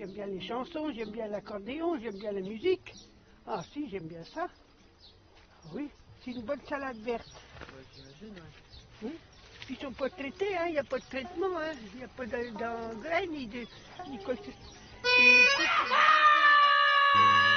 j'aime bien les chansons, j'aime bien l'accordéon, j'aime bien la musique. Ah si, j'aime bien ça. Oui, c'est une bonne salade verte. J'imagine, Oui. Ils sont pas traités, hein, il n'y a pas de traitement, hein, il n'y a pas d'engrais ni quoi que ce soit.